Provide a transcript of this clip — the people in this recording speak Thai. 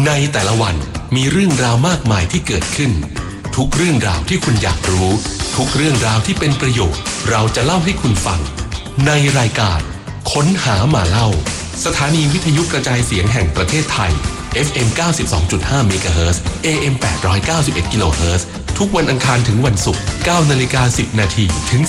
ในแต่ละวันมีเรื่องราวมากมายที่เกิดขึ้นทุกเรื่องราวที่คุณอยากรู้ทุกเรื่องราวที่เป็นประโยชน์เราจะเล่าให้คุณฟังในรายการค้นหามาเล่าสถานีวิทยุกระจายเสียงแห่งประเทศไทย FM 92.5 เมกะเฮิรตซ์ AM 891 กิโลเฮิรตซ์ทุกวันอังคารถึงวันศุกร์ 9:10 น.ถึง